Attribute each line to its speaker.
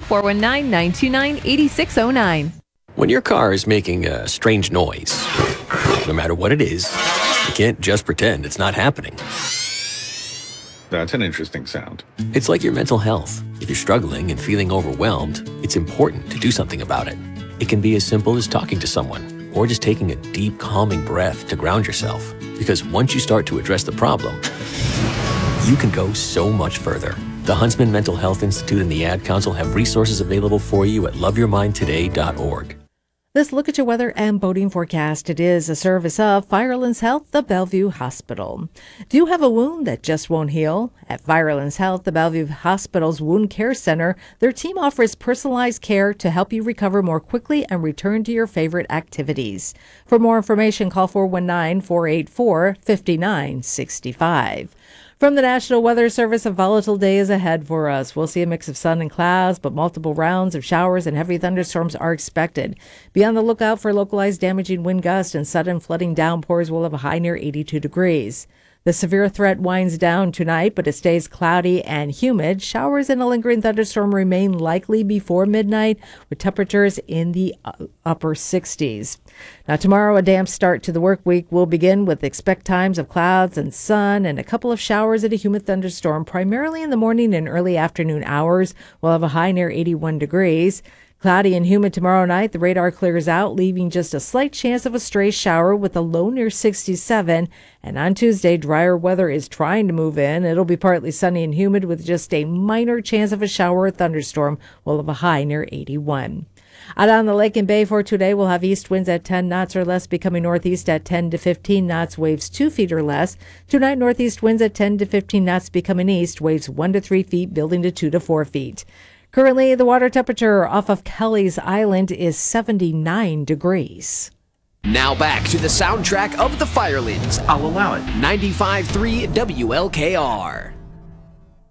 Speaker 1: 419-929-8609.
Speaker 2: When your car is making a strange noise, no matter what it is, you can't just pretend it's not happening.
Speaker 3: That's an interesting sound.
Speaker 2: It's like your mental health. If you're struggling and feeling overwhelmed, it's important to do something about it. It can be as simple as talking to someone or just taking a deep, calming breath to ground yourself. Because once you start to address the problem, you can go so much further. The Huntsman Mental Health Institute and the Ad Council have resources available for you at loveyourmindtoday.org.
Speaker 4: This Look at Your Weather and Boating Forecast. It is a service of Firelands Health, the Bellevue Hospital. Do you have a wound that just won't heal? At Firelands Health, the Bellevue Hospital's Wound Care Center, their team offers personalized care to help you recover more quickly and return to your favorite activities. For more information, call 419-484-5965. From the National Weather Service, a volatile day is ahead for us. We'll see a mix of sun and clouds, but multiple rounds of showers and heavy thunderstorms are expected. Be on the lookout for localized damaging wind gusts and sudden flooding downpours. Will have a high near 82 degrees. The severe threat winds down tonight, but it stays cloudy and humid. Showers and a lingering thunderstorm remain likely before midnight, with temperatures in the upper 60s. Now, tomorrow, a damp start to the work week will begin with expect times of clouds and sun and a couple of showers and a humid thunderstorm, primarily in the morning and early afternoon hours. We'll have a high near 81 degrees. Cloudy and humid tomorrow night. The radar clears out, leaving just a slight chance of a stray shower with a low near 67. And on Tuesday, drier weather is trying to move in. It'll be partly sunny and humid with just a minor chance of a shower or thunderstorm. We'll have a high near 81. Out on the lake and bay for today, we'll have east winds at 10 knots or less, becoming northeast at 10 to 15 knots, waves 2 feet or less. Tonight, northeast winds at 10 to 15 knots, becoming east, waves 1 to 3 feet, building to 2 to 4 feet. Currently, the water temperature off of Kelly's Island is 79 degrees.
Speaker 5: Now back to the soundtrack of the Firelands.
Speaker 6: I'll allow it.
Speaker 5: 95.3 WLKR.